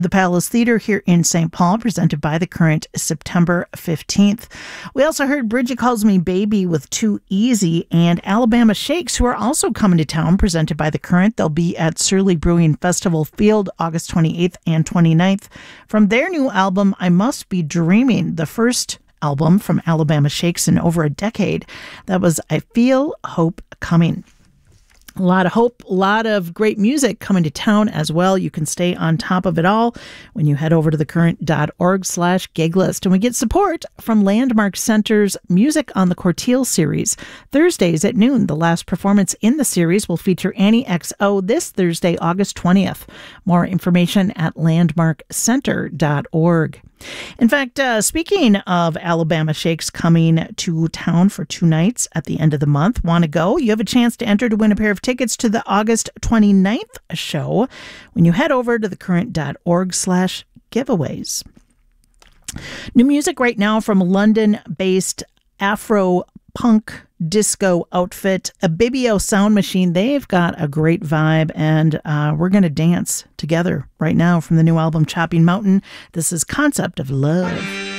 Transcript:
the Palace Theatre here in St. Paul, presented by The Current, September 15th. We also heard Bridget Calls Me Baby with Too Easy, and Alabama Shakes, who are also coming to town, presented by The Current. They'll be at Surly Brewing Festival Field August 28th and 29th from their new album, I Must Be Dreaming, the first album from Alabama Shakes in over a decade. That was I Feel Hope Coming. A lot of hope, a lot of great music coming to town as well. You can stay on top of it all when you head over to thecurrent.org/gig list. And we get support from Landmark Center's Music on the Corteil series. Thursdays at noon, the last performance in the series will feature Annie XO this Thursday, August 20th. More information at landmarkcenter.org. In fact, speaking of Alabama Shakes coming to town for 2 nights at the end of the month, want to go? You have a chance to enter to win a pair of tickets to the August 29th show when you head over to thecurrent.org/giveaways. New music right now from London-based Afro punk disco outfit, Abibio Sound Machine. They've got a great vibe, and we're going to dance together right now from the new album Chopping Mountain. This is Concept of Love.